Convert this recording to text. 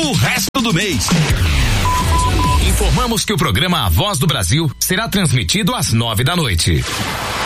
o resto do mês. Informamos que o programa A Voz do Brasil será transmitido às 9 da noite.